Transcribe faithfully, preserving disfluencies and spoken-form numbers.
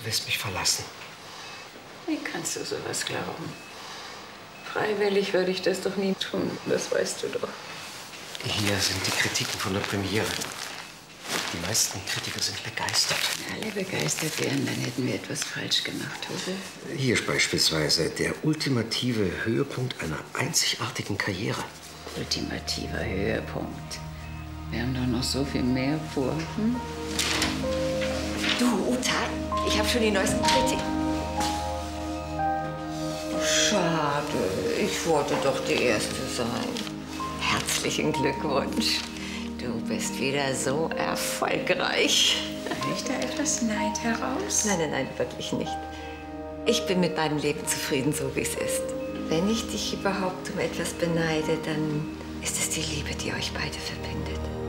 Du wirst mich verlassen. Wie kannst du sowas glauben? Freiwillig würde ich das doch nie tun, das weißt du doch. Hier sind die Kritiken von der Premiere. Die meisten Kritiker sind begeistert. Wenn alle begeistert wären, dann hätten wir etwas falsch gemacht, Hose. Hier ist beispielsweise der ultimative Höhepunkt einer einzigartigen Karriere. Ultimativer Höhepunkt. Wir haben doch noch so viel mehr vor. Hm? Du, Uta, ich habe schon die neuesten Kritiken. Schade, ich wollte doch die Erste sein. Herzlichen Glückwunsch. Du bist wieder so erfolgreich. Höre ich da etwas Neid heraus? Nein, nein, nein, wirklich nicht. Ich bin mit meinem Leben zufrieden, so wie es ist. Wenn ich dich überhaupt um etwas beneide, dann ist es die Liebe, die euch beide verbindet.